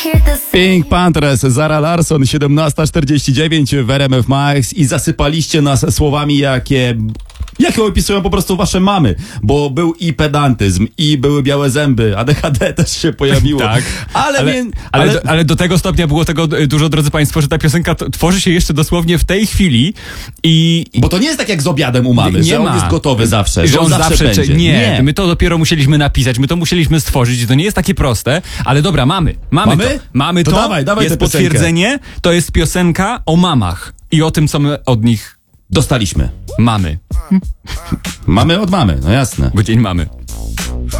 Pink Panthers, Zara Larsson, 17:49 w RMF Max i zasypaliście nas słowami, jakie opisują po prostu wasze mamy, bo był i pedantyzm, i były białe zęby, ADHD też się pojawiło. Tak, ale do tego stopnia było tego dużo, drodzy państwo, że ta piosenka tworzy się jeszcze dosłownie w tej chwili i... Bo to nie jest tak jak z obiadem u mamy, że on jest gotowy zawsze, że on zawsze będzie. Nie, nie, my to dopiero musieliśmy napisać, my to musieliśmy stworzyć, to nie jest takie proste, ale dobra, mamy to, dawaj jest potwierdzenie, to jest piosenka o mamach i o tym, co my od nich dostaliśmy. mamy. Mamy od mamy, no jasne. Bo dzień mamy.